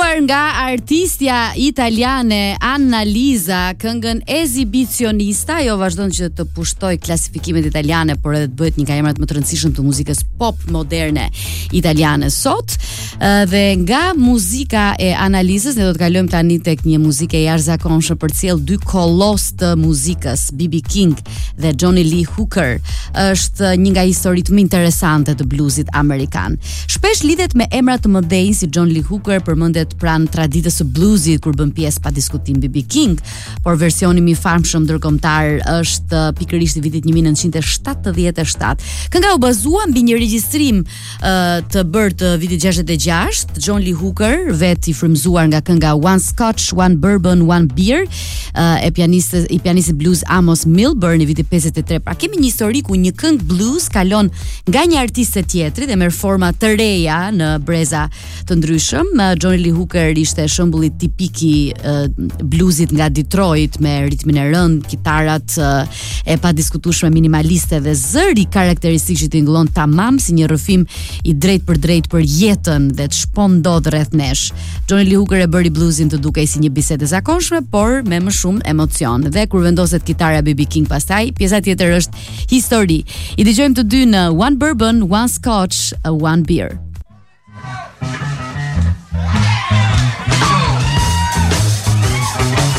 dëgjuar nga artistja italiane Annalisa këngën Esibicionista. Ajo vazhdon që të pushtoj klasifikimet italiane, por edhe të bëhet një nga emrat më të rëndësishëm të muzikës pop moderne italiane sot. Dhe nga muzika e Analisës ne do të kalojmë tani tek një muzikë e jashtëzakonshme për të sjellë dy kolos të muzikës, B.B. King dhe Johnny Lee Hooker. Është një nga historitë më interesante të bluesit amerikan. Shpesh lidhet me emra të mëdhenj si John Lee Hooker, përmendet pranë traditës së bluesit kur bën pjesë pa diskutim B.B. King, por versioni më i famshëm ndërkombëtar është pikërisht i vitit 1977. Kënga u bazua mbi një regjistrim të bërë të vitit 66. John Lee Hooker, vetë i frymzuar nga kënga One Scotch, One Bourbon, One Beer, i pianistit blues Amos Milburn i vitit 53. Pra kemi një histori ku një këngë blues kalon nga një artist te tjetri dhe merr forma të reja në breza të ndryshëm. Johnny Lee Hooker ishte shembulli tipik i bluesit nga Detroit me ritmin e rënd, kitarat e padiskutueshme minimaliste dhe zëri karakteristik që tingëllon tamam si një rrëfim i drejt për jetën dhe të shpondot rreth nesh. Johnny Lee Hooker e bëri bluesin të dukej si një bisedë e zakonshme, por me më shumë emocion. Dhe kur vendoset kitara B.B. King pastaj, pjesa tjetër është histori. I dëgjojmë të dy në One Bourbon, One Scotch, One Beer.